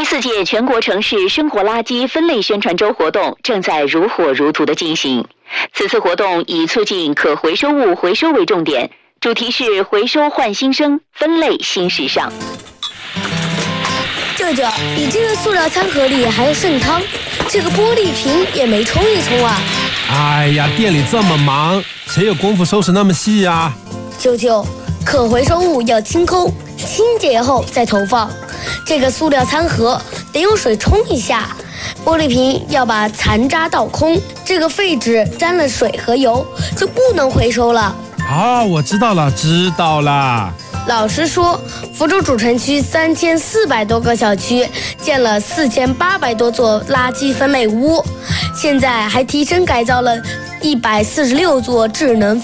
4届全国城市生活垃圾分类宣传周活动正在如火如荼地进行。此次活动以促进可回收物回收为重点，主题是回收焕新生，分类新时尚。 舅舅，你这个塑料餐盒里还有剩汤，这个玻璃瓶也没冲一冲啊！ 哎呀，店里这么忙，谁有功夫收拾那么细呀？ 舅舅，可回收物要清空，清洁后再投放。这个塑料餐盒得用水冲一下，玻璃瓶要把残渣倒空，这个废纸沾了水和油就不能回收了。 我知道了。 老师说，福州主城区3400多个小区建了4800多座垃圾分类屋，现在还提升改造了146座智能